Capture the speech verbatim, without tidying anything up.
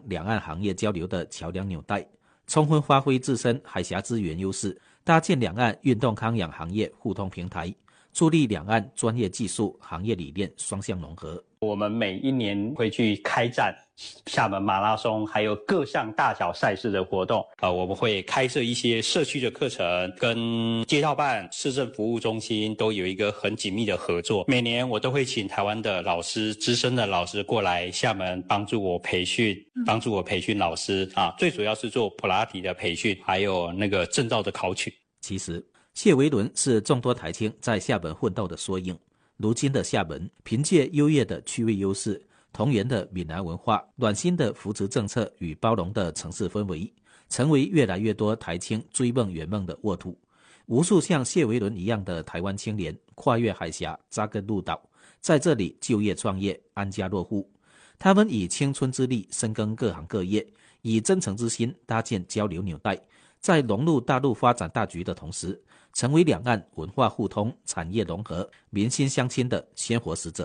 两岸行业交流的桥梁纽带，充分发挥自身海峡资源优势，搭建两岸运动康养行业互通平台，助力两岸专业技术、行业理念双向融合。 我们每一年会去开展厦门马拉松，还有各项大小赛事的活动。呃，我们会开设一些社区的课程，跟街道办、市政服务中心都有一个很紧密的合作。每年我都会请台湾的老师、资深的老师过来厦门帮助我培训，帮助我培训老师啊。最主要是做普拉提的培训，还有那个证照的考取。 其实，谢维伦是众多台青在厦门奋斗的缩影。如今的厦门，凭借优越的区位优势、同源的闽南文化、暖心的扶持政策与包容的城市氛围，成为越来越多台青追梦圆梦的沃土。无数像谢维伦一样的台湾青年跨越海峡，扎根陆岛，在这里就业创业，安家落户。他们以青春之力深耕各行各业，以真诚之心搭建交流纽带，在融入大陆发展大局的同时，成为两岸文化互通、产业融合、民心相亲的鲜活使者。